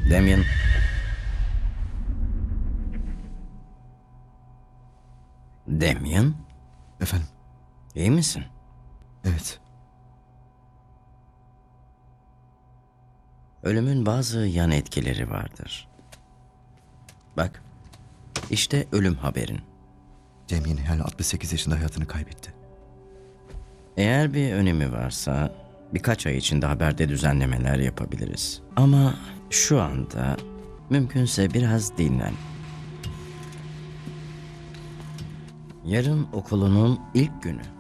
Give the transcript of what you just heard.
Damien. Damien, Efendim? iyi misin? Evet. Ölümün bazı yan etkileri vardır. Bak, işte ölüm haberin. Cem Hel 68 yaşında hayatını kaybetti. Eğer bir önemi varsa birkaç ay içinde haberde düzenlemeler yapabiliriz. Ama şu anda mümkünse biraz dinlen. Yarın okulunun ilk günü.